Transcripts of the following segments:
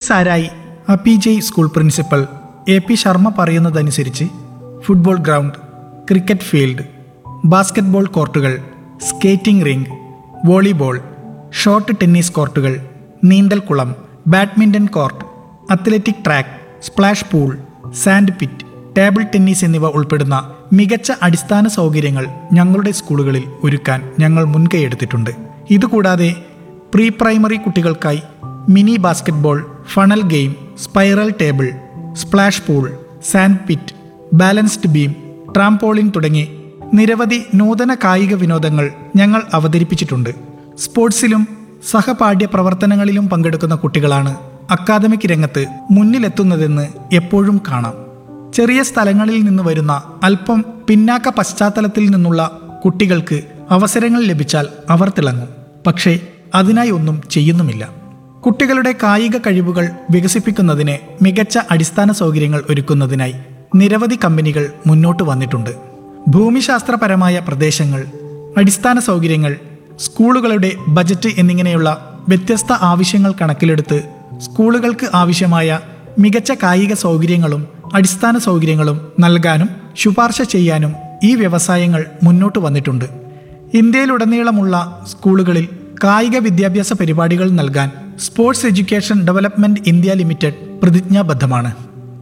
Sarai അപിജെ school principal AP Sharma പറയുന്നതനുസരിച്ച് football ground, cricket field, basketball കോർട്ടുകൾ, skating ring, volleyball, short tennis കോർട്ടുകൾ, നീന്തൽക്കുളം, badminton court, athletic track, splash pool, sand pit, table tennis എന്നിവ ഉൾപ്പെടുന്ന മികച്ച അടിസ്ഥാന സൗകര്യങ്ങൾ ഞങ്ങളുടെ സ്കൂളുകളിൽ ഒരുക്കാൻ ഞങ്ങൾ മുൻകൈയെടുത്തിട്ടുണ്ട്. ഇതുകൂടാതെ പ്രീ പ്രൈമറി കുട്ടികൾക്കായി mini basketball, funnel game, spiral table, splash pool, sand pit, balanced beam, trampoline തുടങ്ങി നിരവധി നൂതന കായിക വിനോദങ്ങൾ ഞങ്ങൾ അവതരിപ്പിച്ചിട്ടുണ്ട്. സ്പോർട്സിലും സഹപാഠ്യ പ്രവർത്തനങ്ങളിലും പങ്കെടുക്കുന്ന കുട്ടികളാണ് അക്കാദമിക് രംഗത്ത് മുന്നിലെത്തുന്നതെന്ന് എപ്പോഴും കാണാം. ചെറിയ സ്ഥലങ്ങളിൽ നിന്ന് വരുന്ന അല്പം പിന്നാക്ക പശ്ചാത്തലത്തിൽ നിന്നുള്ള കുട്ടികൾക്ക് അവസരങ്ങൾ ലഭിച്ചാൽ അവർ തിളങ്ങും. പക്ഷേ അതിനായി ഒന്നും ചെയ്യുന്നുമില്ല. കുട്ടികളുടെ കായിക കഴിവുകൾ വികസിപ്പിക്കുന്നതിന് മികച്ച അടിസ്ഥാന സൗകര്യങ്ങൾ ഒരുക്കുന്നതിനായി നിരവധി കമ്പനികൾ മുന്നോട്ട് വന്നിട്ടുണ്ട്. ഭൂമിശാസ്ത്രപരമായ പ്രദേശങ്ങൾ, അടിസ്ഥാന സൗകര്യങ്ങൾ, സ്കൂളുകളുടെ ബജറ്റ് എന്നിങ്ങനെയുള്ള വ്യത്യസ്ത ആവശ്യങ്ങൾ കണക്കിലെടുത്ത് സ്കൂളുകൾക്ക് ആവശ്യമായ മികച്ച കായിക സൗകര്യങ്ങളും അടിസ്ഥാന സൗകര്യങ്ങളും നൽകാനും ശുപാർശ ചെയ്യാനും ഈ വ്യവസായങ്ങൾ മുന്നോട്ട് വന്നിട്ടുണ്ട്. ഇന്ത്യയിലുടനീളമുള്ള സ്കൂളുകളിൽ കായിക വിദ്യാഭ്യാസ പരിപാടികൾ നൽകാൻ sports education development India limited പ്രതിജ്ഞാബദ്ധമാണ്.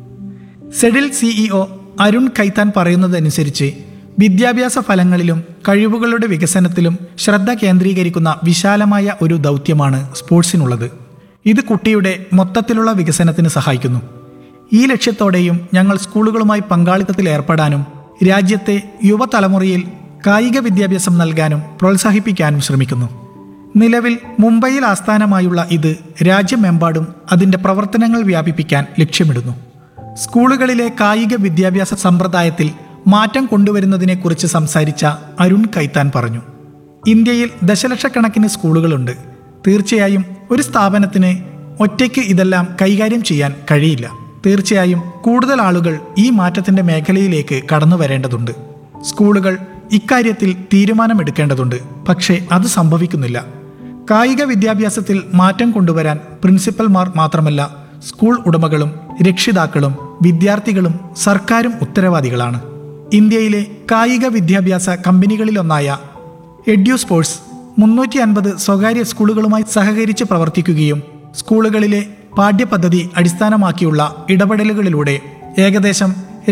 സെഡിൽ CEO അരുൺ ഖൈത്താൻ പറയുന്നതനുസരിച്ച് വിദ്യാഭ്യാസ ഫലങ്ങളിലും കഴിവുകളുടെ വികസനത്തിലും ശ്രദ്ധ കേന്ദ്രീകരിക്കുന്ന വിശാലമായ ഒരു ദൗത്യമാണ് സ്പോർട്സിനുള്ളത്. ഇത് കുട്ടിയുടെ മൊത്തത്തിലുള്ള വികസനത്തിന് സഹായിക്കുന്നു. ഈ ലക്ഷ്യത്തോടെയും ഞങ്ങൾ സ്കൂളുകളുമായി പങ്കാളിത്തത്തിൽ ഏർപ്പെടാനും രാജ്യത്തെ യുവതലമുറയിൽ കായിക വിദ്യാഭ്യാസം നൽകാനും പ്രോത്സാഹിപ്പിക്കാനും ശ്രമിക്കുന്നു. നിലവിൽ മുംബൈയിൽ ആസ്ഥാനമായുള്ള ഇത് രാജ്യമെമ്പാടും അതിൻ്റെ പ്രവർത്തനങ്ങൾ വ്യാപിപ്പിക്കാൻ ലക്ഷ്യമിടുന്നു. സ്കൂളുകളിലെ കായിക വിദ്യാഭ്യാസ സമ്പ്രദായത്തിൽ മാറ്റം കൊണ്ടുവരുന്നതിനെക്കുറിച്ച് സംസാരിച്ച അരുൺ ഖൈത്താൻ പറഞ്ഞു, ഇന്ത്യയിൽ ദശലക്ഷക്കണക്കിന് സ്കൂളുകളുണ്ട്. തീർച്ചയായും ഒരു സ്ഥാപനത്തിന് ഒറ്റയ്ക്ക് ഇതെല്ലാം കൈകാര്യം ചെയ്യാൻ കഴിയില്ല. തീർച്ചയായും കൂടുതൽ ആളുകൾ ഈ മാറ്റത്തിൻ്റെ മേഖലയിലേക്ക് കടന്നു വരേണ്ടതുണ്ട്. സ്കൂളുകൾ ഇക്കാര്യത്തിൽ തീരുമാനമെടുക്കേണ്ടതുണ്ട്. പക്ഷേ അത് സംഭവിക്കുന്നില്ല. കായിക വിദ്യാഭ്യാസത്തിൽ മാറ്റം കൊണ്ടുവരാൻ പ്രിൻസിപ്പൽമാർ മാത്രമല്ല, സ്കൂൾ ഉടമകളും രക്ഷിതാക്കളും വിദ്യാർത്ഥികളും സർക്കാരും ഉത്തരവാദികളാണ്. ഇന്ത്യയിലെ കായിക വിദ്യാഭ്യാസ കമ്പനികളിലൊന്നായ എഡ്യൂസ്പോർട്സ് 350 സ്വകാര്യ സ്കൂളുകളുമായി സഹകരിച്ച് പ്രവർത്തിക്കുകയും സ്കൂളുകളിലെ പാഠ്യപദ്ധതി അടിസ്ഥാനമാക്കിയുള്ള ഇടപെടലുകളിലൂടെ ഏകദേശം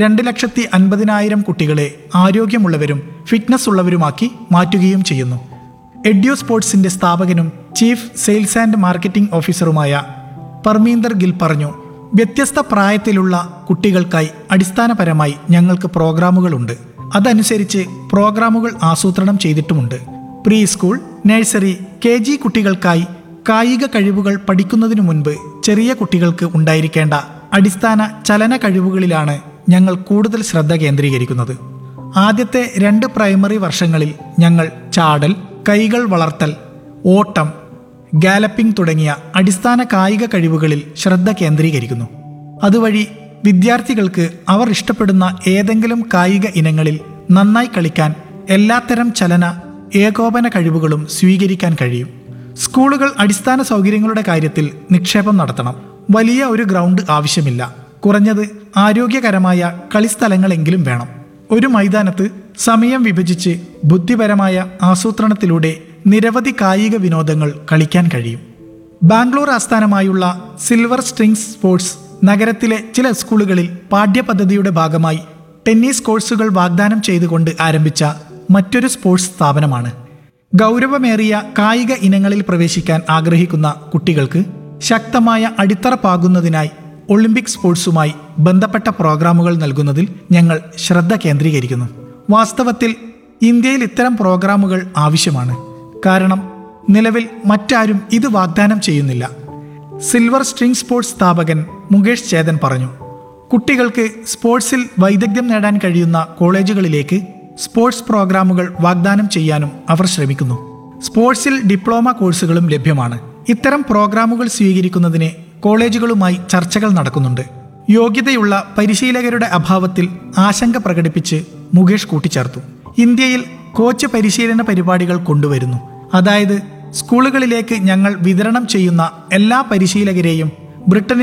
2,50,000 കുട്ടികളെ ആരോഗ്യമുള്ളവരും ഫിറ്റ്നസ് ഉള്ളവരുമാക്കി മാറ്റുകയും ചെയ്യുന്നു. എഡ്യൂസ്പോർട്സിന്റെ സ്ഥാപകനും chief sales and marketing ഓഫീസറുമായ Parminder Gill പറഞ്ഞു, വ്യത്യസ്ത പ്രായത്തിലുള്ള കുട്ടികൾക്കായി അടിസ്ഥാനപരമായി ഞങ്ങൾക്ക് പ്രോഗ്രാമുകളുണ്ട്. അതനുസരിച്ച് പ്രോഗ്രാമുകൾ ആസൂത്രണം ചെയ്തിട്ടുമുണ്ട്. പ്രീ സ്കൂൾ, നഴ്സറി, KG കുട്ടികൾക്കായി കായിക കഴിവുകൾ പഠിക്കുന്നതിനു മുൻപ് ചെറിയ കുട്ടികൾക്ക് ഉണ്ടായിരിക്കേണ്ട അടിസ്ഥാന ചലന കഴിവുകളിലാണ് ഞങ്ങൾ കൂടുതൽ ശ്രദ്ധ കേന്ദ്രീകരിക്കുന്നത്. ആദ്യത്തെ 2 പ്രൈമറി വർഷങ്ങളിൽ ഞങ്ങൾ ചാടൽ, കൈകൾ വളർത്തൽ, ഓട്ടം, ഗാലപ്പിംഗ് തുടങ്ങിയ അടിസ്ഥാന കായിക കഴിവുകളിൽ ശ്രദ്ധ കേന്ദ്രീകരിക്കുന്നു. അതുവഴി വിദ്യാർത്ഥികൾക്ക് അവർ ഇഷ്ടപ്പെടുന്ന ഏതെങ്കിലും കായിക ഇനങ്ങളിൽ നന്നായി കളിക്കാൻ എല്ലാത്തരം ചലന ഏകോപന കഴിവുകളും സ്വീകരിക്കാൻ കഴിയും. സ്കൂളുകൾ അടിസ്ഥാന സൗകര്യങ്ങളുടെ കാര്യത്തിൽ നിക്ഷേപം നടത്തണം. വലിയ ഒരു ഗ്രൗണ്ട് ആവശ്യമില്ല. കുറഞ്ഞത് ആരോഗ്യകരമായ കളിസ്ഥലങ്ങളെങ്കിലും വേണം. ഒരു മൈതാനത്ത് സമയം വിഭജിച്ച് ബുദ്ധിപരമായ ആസൂത്രണത്തിലൂടെ നിരവധി കായിക വിനോദങ്ങൾ കളിക്കാൻ കഴിയും. ബാംഗ്ലൂർ ആസ്ഥാനമായുള്ള സിൽവർ സ്ട്രിങ്സ് സ്പോർട്സ് നഗരത്തിലെ ചില സ്കൂളുകളിൽ പാഠ്യപദ്ധതിയുടെ ഭാഗമായി ടെന്നീസ് കോഴ്സുകൾ വാഗ്ദാനം ചെയ്തുകൊണ്ട് ആരംഭിച്ച മറ്റൊരു സ്പോർട്സ് സ്ഥാപനമാണ്. ഗൗരവമേറിയ കായിക ഇനങ്ങളിൽ പ്രവേശിക്കാൻ ആഗ്രഹിക്കുന്ന കുട്ടികൾക്ക് ശക്തമായ അടിത്തറ പാകുന്നതിനായി ഒളിമ്പിക് സ്പോർട്സുമായി ബന്ധപ്പെട്ട പ്രോഗ്രാമുകൾ നൽകുന്നതിൽ ഞങ്ങൾ ശ്രദ്ധ കേന്ദ്രീകരിക്കുന്നു. വാസ്തവത്തിൽ ഇന്ത്യയിൽ ഇത്തരം പ്രോഗ്രാമുകൾ ആവശ്യമാണ്. കാരണം നിലവിൽ മറ്റാരും ഇത് വാഗ്ദാനം ചെയ്യുന്നില്ല. സിൽവർ സ്ട്രിംഗ് സ്പോർട്സ് സ്ഥാപകൻ മുകേഷ് ചേതൻ പറഞ്ഞു, കുട്ടികൾക്ക് സ്പോർട്സിൽ വൈദഗ്ധ്യം നേടാൻ കഴിയുന്ന കോളേജുകളിലേക്ക് സ്പോർട്സ് പ്രോഗ്രാമുകൾ വാഗ്ദാനം ചെയ്യാനും അവർ ശ്രമിക്കുന്നു. സ്പോർട്സിൽ ഡിപ്ലോമ കോഴ്സുകളും ലഭ്യമാണ്. ഇത്തരം പ്രോഗ്രാമുകൾ സ്വീകരിക്കുന്നതിന് കോളേജുകളുമായി ചർച്ചകൾ നടക്കുന്നുണ്ട്. യോഗ്യതയുള്ള പരിശീലകരുടെ അഭാവത്തിൽ ആശങ്ക പ്രകടിപ്പിച്ച് മുകേഷ് കൂട്ടിച്ചേർത്തു, ഇന്ത്യയിൽ കോച്ച് പരിശീലന പരിപാടികൾ കൊണ്ടുവരുന്നു. അതായത് സ്കൂളുകളിലേക്ക് ഞങ്ങൾ വിതരണം ചെയ്യുന്ന എല്ലാ പരിശീലകരെയും ബ്രിട്ടനിൽ